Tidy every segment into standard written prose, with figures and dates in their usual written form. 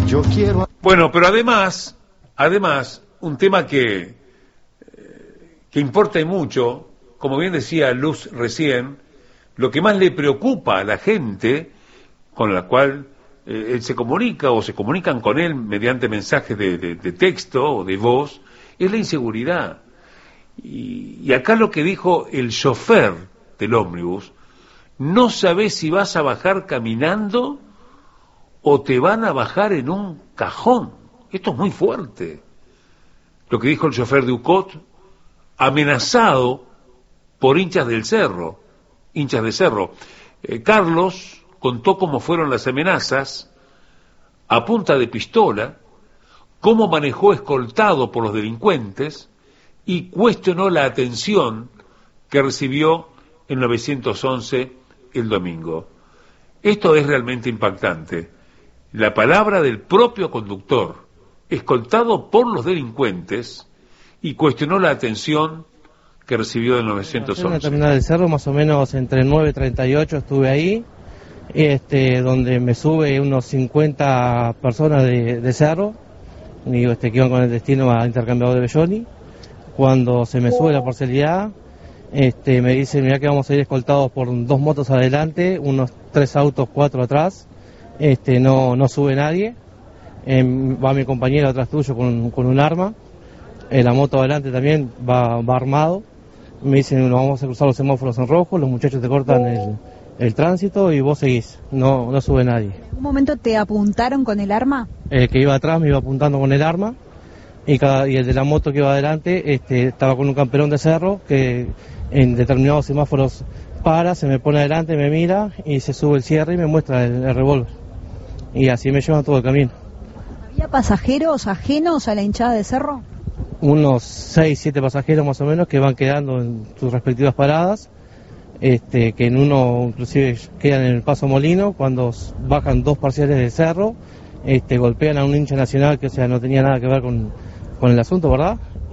Yo quiero... Bueno, pero además, un tema que importa y mucho, como bien decía Luz recién, lo que más le preocupa a la gente con la cual él se comunica o se comunican con él mediante mensajes de texto o de voz, es la inseguridad. Y acá lo que dijo el chofer del ómnibus, no sabés si vas a bajar caminando o te van a bajar en un cajón. Esto es muy fuerte. Lo que dijo el chofer de UCOT, amenazado por hinchas del cerro, hinchas de cerro. Carlos contó cómo fueron las amenazas a punta de pistola, cómo manejó escoltado por los delincuentes y cuestionó la atención que recibió en 911 el domingo. Esto es realmente impactante. La palabra del propio conductor, escoltado por los delincuentes, y cuestionó la atención que recibió en 911. En la terminal del Cerro, más o menos entre 9:38 estuve ahí, donde me sube unos 50 personas de Cerro, digo, que iban con el destino a Intercambiador de Belloni. Cuando se me sube la parcialidad, me dicen, mirá que vamos a ir escoltados por 2 motos adelante, unos 3 autos, 4 atrás, no sube nadie, va mi compañero atrás tuyo con un arma, la moto adelante también va armado, me dicen, nos vamos a cruzar los semáforos en rojo, los muchachos te cortan el tránsito y vos seguís, no sube nadie. ¿En algún momento te apuntaron con el arma? El que iba atrás me iba apuntando con el arma, y el de la moto que iba adelante estaba con un camperón de cerro que en determinados semáforos se me pone adelante, me mira y se sube el cierre y me muestra el revólver. Y así me llevan todo el camino. ¿Había pasajeros ajenos a la hinchada de cerro? Unos 6, 7 pasajeros más o menos que van quedando en sus respectivas paradas, que en uno inclusive quedan en el Paso Molino, cuando bajan 2 parciales del cerro, golpean a un hincha nacional que o sea no tenía nada que ver con el asunto, ¿verdad?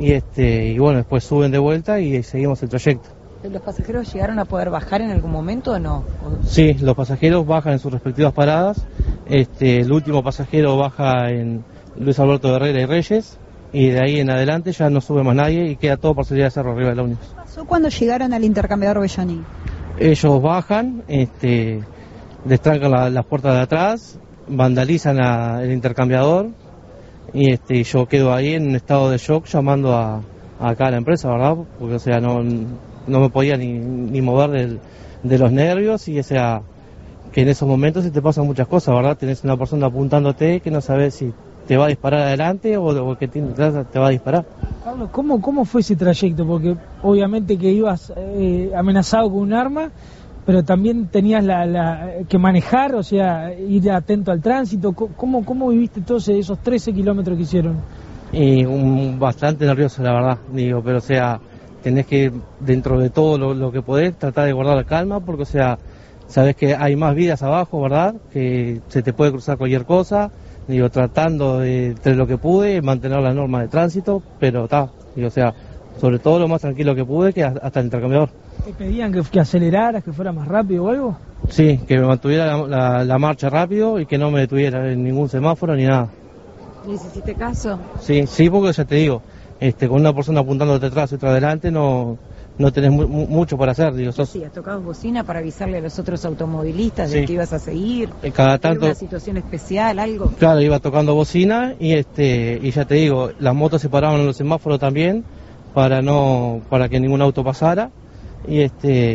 Y bueno, después suben de vuelta y seguimos el trayecto. ¿Los pasajeros llegaron a poder bajar en algún momento o no? Sí, los pasajeros bajan en sus respectivas paradas. El último pasajero baja en Luis Alberto Herrera y Reyes, y de ahí en adelante ya no sube más nadie y queda todo parcialidad de cerro arriba del ómnibus. ¿Qué pasó cuando llegaron al Intercambiador Belloni? Ellos bajan, destrancan las puertas de atrás, vandalizan el intercambiador, y yo quedo ahí en un estado de shock llamando acá a la empresa, ¿verdad? Porque o sea no me podía ni mover de los nervios, y o sea que en esos momentos se te pasan muchas cosas, ¿verdad? Tenés una persona apuntándote que no sabes si te va a disparar adelante o que te va a disparar. Carlos, ¿cómo fue ese trayecto? Porque obviamente que ibas amenazado con un arma, pero también tenías que manejar, o sea, ir atento al tránsito. ¿Cómo viviste todos esos 13 kilómetros que hicieron? Y bastante nervioso, la verdad, digo, pero o sea, tenés que, dentro de todo lo que podés, tratar de guardar la calma, porque o sea, sabés que hay más vidas abajo, ¿verdad? Que se te puede cruzar cualquier cosa, digo, tratando de, entre lo que pude, mantener la norma de tránsito, pero digo, o sea, sobre todo lo más tranquilo que pude, que hasta el intercambiador. ¿Te pedían que aceleraras, que fuera más rápido o algo? Sí, que me mantuviera la marcha rápido y que no me detuviera en ningún semáforo ni nada. ¿Les hiciste caso? Sí, porque ya te digo, con una persona apuntándote atrás y otra adelante no tenés mucho para hacer. Digo, Sí, has tocado bocina para avisarle a los otros automovilistas de que ibas a seguir. Cada tanto. ¿Una situación especial, algo? Claro, iba tocando bocina y ya te digo, las motos se paraban en los semáforos también para que ningún auto pasara. Y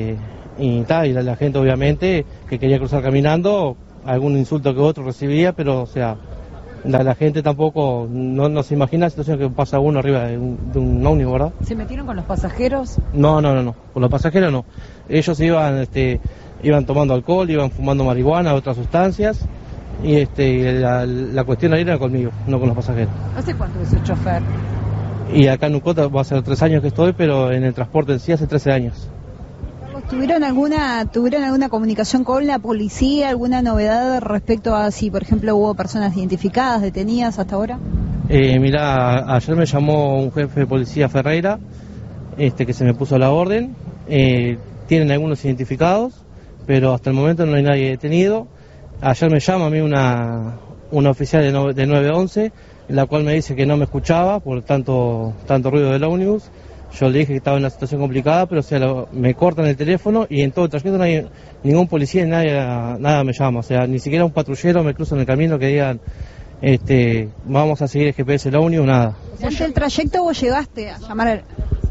la gente obviamente que quería cruzar caminando, algún insulto que otro recibía, pero o sea, la gente tampoco no se imagina la situación que pasa uno arriba de un ómnibus, ¿verdad? ¿Se metieron con los pasajeros? No, con los pasajeros no. Ellos iban tomando alcohol, iban fumando marihuana, otras sustancias, y la cuestión ahí era conmigo, no con los pasajeros. ¿Hace cuánto es el chofer? Y acá en Ucota va a ser 3 años que estoy, pero en el transporte en sí hace 13 años. ¿Tuvieron alguna comunicación con la policía, alguna novedad respecto a si, por ejemplo, hubo personas identificadas, detenidas hasta ahora? Mirá, ayer me llamó un jefe de policía Ferreira, que se me puso a la orden. Tienen algunos identificados, pero hasta el momento no hay nadie detenido. Ayer me llama a mí una oficial de 911, la cual me dice que no me escuchaba por tanto ruido del ómnibus. Yo le dije que estaba en una situación complicada, pero o sea, me cortan el teléfono y en todo el trayecto no hay ningún policía, nada me llama, o sea, ni siquiera un patrullero me cruza en el camino que digan, vamos a seguir el GPS del ómnibus, nada. Durante el trayecto vos llegaste a llamar al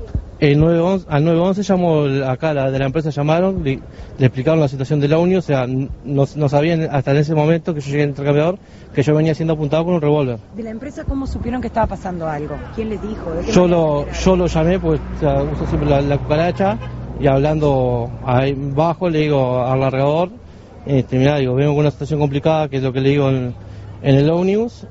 911 llamó acá, de la empresa llamaron, le explicaron la situación del ómnibus, o sea, no sabían hasta en ese momento que yo llegué al intercambiador que yo venía siendo apuntado con un revólver. ¿De la empresa cómo supieron que estaba pasando algo? ¿Quién les dijo? Yo lo llamé, pues o sea, uso siempre la cucaracha, y hablando ahí bajo le digo al largador, mirá, digo, vengo con una situación complicada, que es lo que le digo en el ómnibus,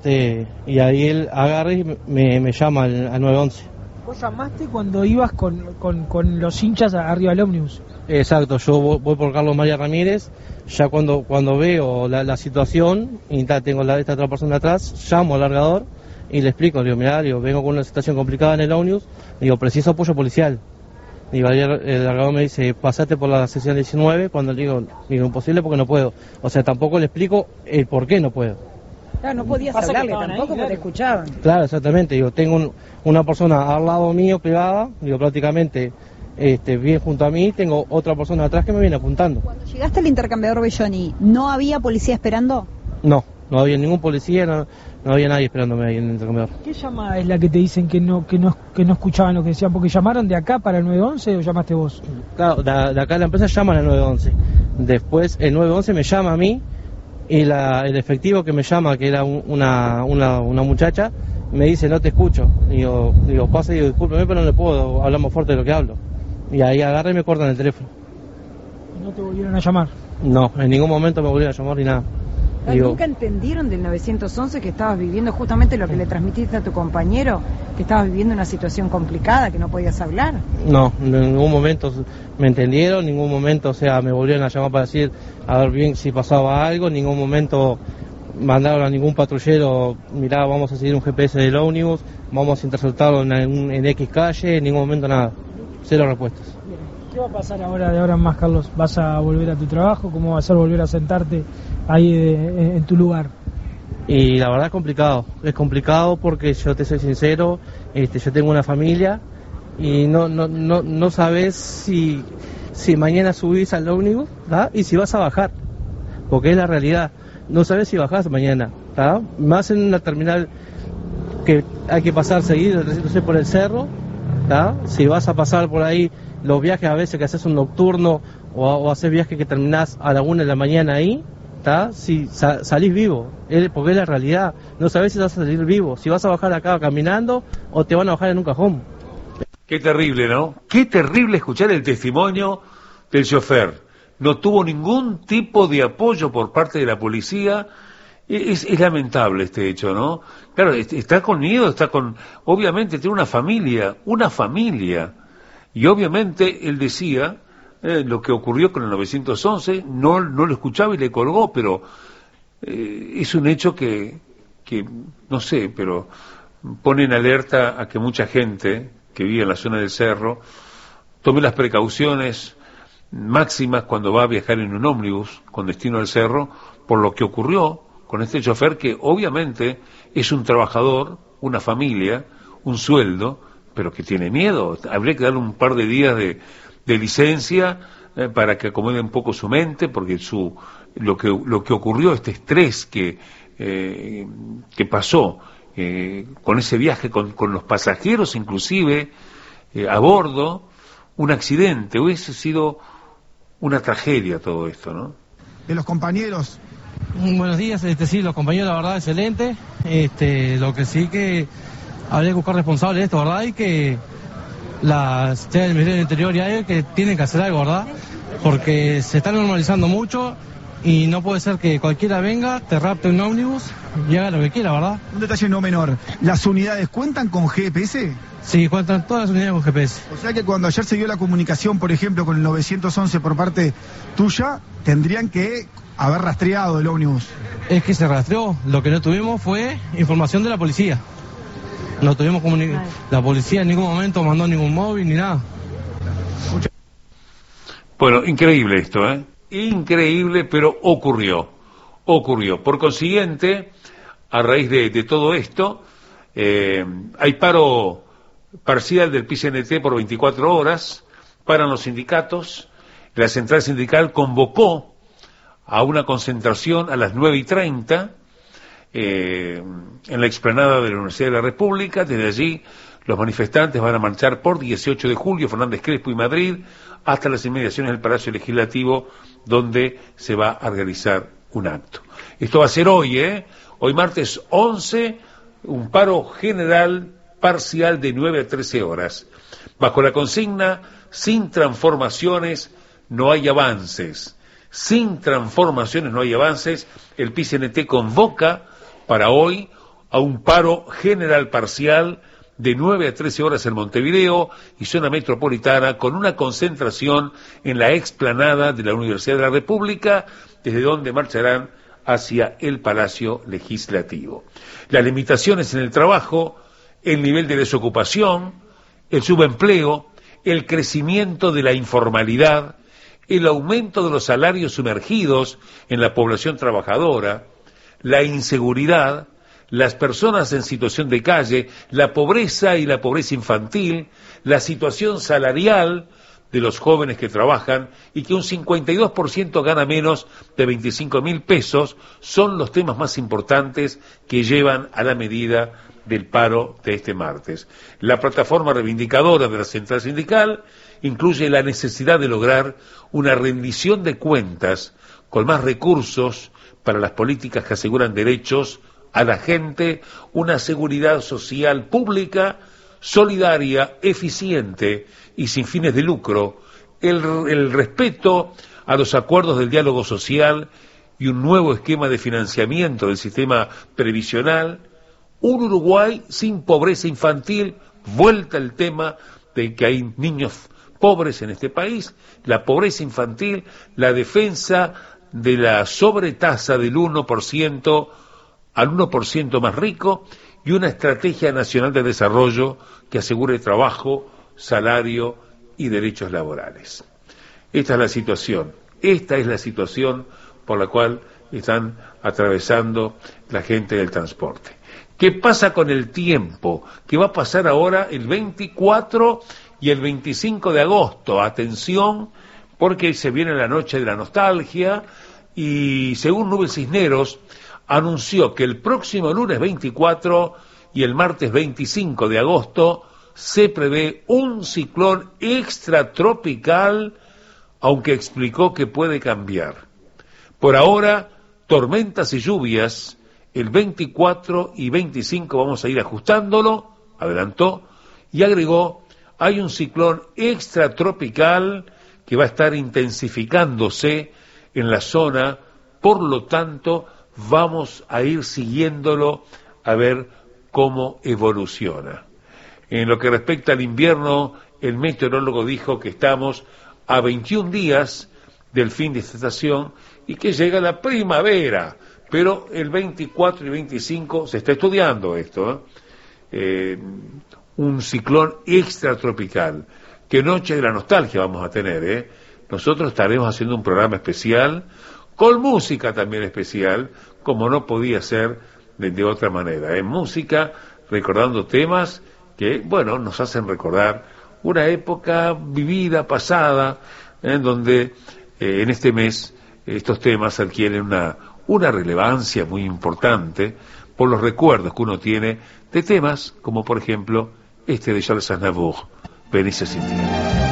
y ahí él agarra y me llama al 911. ¿Vos llamaste cuando ibas con los hinchas arriba del ómnibus? Exacto, yo voy por Carlos María Ramírez, ya cuando veo la situación, y tengo esta otra persona atrás, llamo al largador y le explico, digo, mirá, vengo con una situación complicada en el ómnibus, digo, preciso apoyo policial. Digo, ayer el largador me dice, pasate por la sección 19, cuando le digo, imposible porque no puedo. O sea, tampoco le explico el por qué no puedo. Claro, no podías hablarle tampoco porque te escuchaban. Claro, exactamente, digo, tengo una persona al lado mío privada, digo, prácticamente bien junto a mí, tengo otra persona atrás que me viene apuntando. Cuando llegaste al intercambiador Belloni, ¿no había policía esperando? No había ningún policía, no había nadie esperándome ahí en el intercambiador. ¿Qué llamada es la que te dicen que no escuchaban lo que decían? ¿Porque llamaron de acá para el 911 o llamaste vos? Claro, de acá la empresa llaman al 911. Después el 911 me llama a mí y el efectivo que me llama, que era una muchacha, me dice, no te escucho. Digo, pasa y digo, discúlpeme, pero no le puedo hablar más fuerte de lo que hablo. Y ahí agarra y me cortan el teléfono. ¿Y no te volvieron a llamar? No, en ningún momento me volvieron a llamar ni nada. ¿Nunca entendieron del 911 que estabas viviendo justamente lo que le transmitiste a tu compañero, que estabas viviendo una situación complicada, que no podías hablar? No, en ningún momento me entendieron, en ningún momento, o sea, me volvieron a llamar para decir, a ver bien si pasaba algo, en ningún momento mandaron a ningún patrullero, mirá, vamos a seguir un GPS del ómnibus, vamos a interceptarlo en X calle, en ningún momento nada, cero respuestas. ¿Qué va a pasar ahora de ahora en más, Carlos? ¿Vas a volver a tu trabajo? ¿Cómo va a ser volver a sentarte ahí en tu lugar? Y la verdad es complicado porque yo te soy sincero, yo tengo una familia y no sabes si mañana subís al ómnibus, ¿tá? Y si vas a bajar, porque es la realidad, no sabes si bajás mañana, ¿tá? Más en una terminal que hay que pasar seguido, por el cerro, ¿tá? Si vas a pasar por ahí, los viajes a veces que haces un nocturno o haces viajes que terminás a la 1 de la mañana ahí, ¿tá? Si salís vivo, porque es la realidad, no sabés si vas a salir vivo, si vas a bajar acá caminando o te van a bajar en un cajón. Qué terrible, ¿no? Qué terrible escuchar el testimonio del chofer. No tuvo ningún tipo de apoyo por parte de la policía. Es lamentable este hecho, ¿no? Claro, está con miedo, obviamente tiene una familia, y obviamente él decía, lo que ocurrió con el 911, no lo escuchaba y le colgó, pero es un hecho que no sé, pero pone en alerta a que mucha gente que vive en la zona del cerro tome las precauciones máximas cuando va a viajar en un ómnibus con destino al cerro, por lo que ocurrió con este chofer, que obviamente es un trabajador, una familia, un sueldo, pero que tiene miedo. Habría que darle un par de días de licencia para que acomode un poco su mente, porque lo que ocurrió, este estrés que pasó con ese viaje, con los pasajeros inclusive a bordo, un accidente, hubiese sido una tragedia todo esto, ¿no? De los compañeros. Buenos días, sí, los compañeros, la verdad, excelente. Lo que sí que habría que buscar responsables de esto, ¿verdad? Y que la Secretaría del Ministerio del Interior y hay que tienen que hacer algo, ¿verdad? Porque se está normalizando mucho y no puede ser que cualquiera venga, te rapte un ómnibus y haga lo que quiera, ¿verdad? Un detalle no menor, ¿las unidades cuentan con GPS? Sí, cuentan todas las unidades con GPS. O sea que cuando ayer se dio la comunicación, por ejemplo, con el 911 por parte tuya, tendrían que haber rastreado el ómnibus. Es que se rastreó, lo que no tuvimos fue información de la policía. No tuvimos la policía en ningún momento mandó ningún móvil ni nada. Bueno, increíble esto, ¿eh? Increíble, pero ocurrió. ocurrió. Por consiguiente, a raíz de todo esto, hay paro parcial del PCNT por 24 horas, paran los sindicatos. La central sindical convocó a una concentración a las 9:30 en la explanada de la Universidad de la República. Desde allí los manifestantes van a marchar por 18 de julio, Fernández Crespo y Madrid, hasta las inmediaciones del Palacio Legislativo, donde se va a realizar un acto. Esto va a ser hoy, hoy martes 11, un paro general parcial de 9 a 13 horas. Bajo la consigna, sin transformaciones no hay avances. Sin transformaciones no hay avances. El PCNT convoca para hoy a un paro general parcial de 9 a 13 horas en Montevideo y zona metropolitana, con una concentración en la explanada de la Universidad de la República, desde donde marcharán hacia el Palacio Legislativo. Las limitaciones en el trabajo, el nivel de desocupación, el subempleo, el crecimiento de la informalidad, el aumento de los salarios sumergidos en la población trabajadora, la inseguridad, las personas en situación de calle, la pobreza y la pobreza infantil, la situación salarial de los jóvenes que trabajan y que un 52% gana menos de 25.000 pesos, son los temas más importantes que llevan a la medida del paro de este martes. La plataforma reivindicadora de la central sindical incluye la necesidad de lograr una rendición de cuentas con más recursos para las políticas que aseguran derechos a la gente, una seguridad social pública, solidaria, eficiente y sin fines de lucro, el respeto a los acuerdos del diálogo social y un nuevo esquema de financiamiento del sistema previsional, un Uruguay sin pobreza infantil, vuelta al tema de que hay niños pobres en este país, la pobreza infantil, la defensa de la sobretasa del 1% al 1% más rico y una estrategia nacional de desarrollo que asegure trabajo, salario y derechos laborales. Esta es la situación por la cual están atravesando la gente del transporte. ¿Qué pasa con el tiempo? ¿Qué va a pasar ahora el 24 y el 25 de agosto? Atención, porque se viene la noche de la nostalgia y según Nubes Cisneros anunció que el próximo lunes 24 y el martes 25 de agosto se prevé un ciclón extratropical, aunque explicó que puede cambiar. Por ahora, tormentas y lluvias, el 24 y 25 vamos a ir ajustándolo, adelantó, y agregó, hay un ciclón extratropical que va a estar intensificándose en la zona, por lo tanto, vamos a ir siguiéndolo a ver cómo evoluciona. En lo que respecta al invierno, el meteorólogo dijo que estamos a 21 días del fin de esta estación y que llega la primavera, pero el 24 y 25 se está estudiando esto, un ciclón extratropical. Qué noche de la nostalgia vamos a tener, Nosotros estaremos haciendo un programa especial, con música también especial, como no podía ser de otra manera. En música, recordando temas que, bueno, nos hacen recordar una época vivida, pasada, en donde en este mes estos temas adquieren una relevancia muy importante por los recuerdos que uno tiene de temas como, por ejemplo, este de Charles Aznavour, Venise sin ti.